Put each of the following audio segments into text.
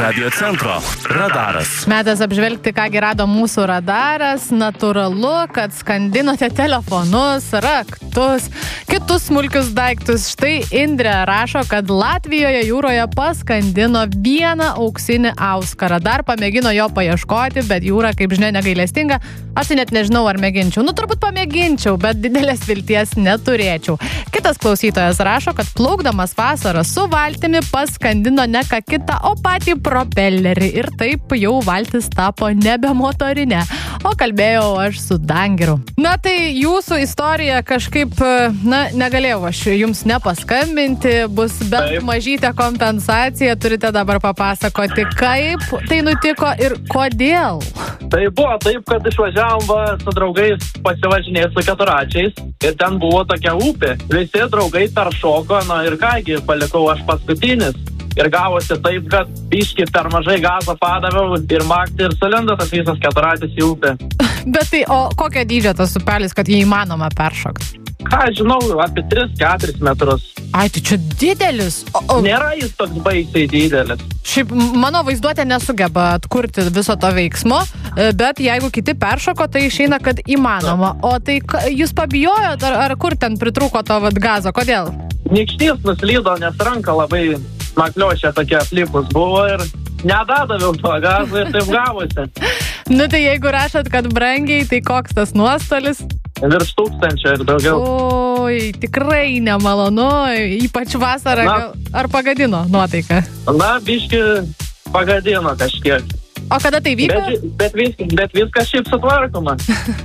Radio centro radaras. Metas apžvelgti, kągi rado mūsų radaras. Natūralu, kad skandinote telefonus, raktus, kitus smulkius daiktus. Štai Indrė rašo, kad Latvijoje jūroje paskandino vieną auksinį auskarą. Dar pamėgino jo paieškoti, bet jūra, kaip žinia, negailestinga. Aš tai net nežinau, ar mėginčiau. Turbūt pamėginčiau, bet didelės vilties neturėčiau. Kitas klausytojas rašo, kad plaukdamas vasarą su valtimi paskandino ne ką kitą, o patį propelerį. Ir taip jau valtis tapo nebe motorinė. O kalbėjau aš su Dangiru. Na tai jūsų istorija kažkaip, negalėjau aš jums nepaskambinti. Bus bent mažytė kompensacija. Turite dabar papasakoti, kaip tai nutiko ir kodėl. Tai buvo taip, kad išvažiavom su draugais pasivažinėti su keturračiais ir ten buvo tokia upė. Visi draugai peršoko, ir kągi, palikau aš paskutinis. Ir gavosi taip, kad biškį per mažai gazo padaviau ir makti ir sulendo tas visas keturratis į upę. Bet tai, o kokio dydžio tas upelis, kad jį įmanoma peršokti? Ką žinau, apie 3-4 metrus. Ai, tai čia didelis. Nėra jis toks baisiai didelis. Šiaip mano vaizduotė nesugeba atkurti viso to veiksmo, bet jeigu kiti peršoko, tai išeina, kad įmanoma. O tai jūs pabijojot, ar kur ten pritrūko to gazo? Kodėl? Nykštys nuslydo, nes ranka labai makliošė tokia aplikus buvo ir nedadaviau to gazo ir taip gavosi. Tai jeigu rašot, kad brangiai, tai koks tas nuostolis? Virš 1000 ir daugiau. Oi, tikrai nemalonu, ypač vasarą. Ar pagadino nuotaiką? Biški pagadino kažkiek. O kada tai vyko? Bet viskas šiaip sutvarkoma.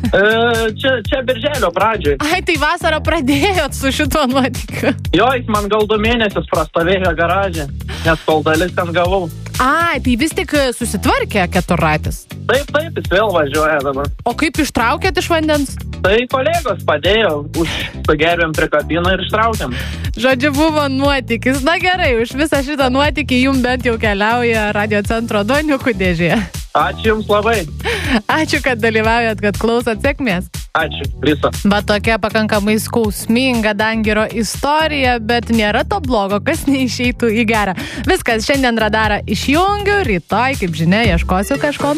Čia birželio pradžioj. Ai, tai vasarą pradėjot su šituo nuotykiu. Jo, jis man gal 2 mėnesius prastovėjo garaže, nes kol dalis ten gavau. Ai, tai vis tik susitvarkė keturratis. Taip, jis vėl važiuoja dabar. O kaip ištraukėt iš vandens? Tai kolegos padėjo, sugerbėm prikabino ir ištraukėm. Žodžiu, buvo nuotykis. Na gerai, už visą šitą nuotykį jums bent jau keliauja Radio centro duoniukų dėžė. Ačiū jums labai. Ačiū, kad dalyvaujat, kad klausot, sėkmės. Ačiū, viso. Bet tokia pakankamai skausminga Dangiro istorija, bet nėra to blogo, kas neišeitų į gerą. Viskas, šiandien radarą išjungiu, rytoj, kaip žinia, ieškosiu kažko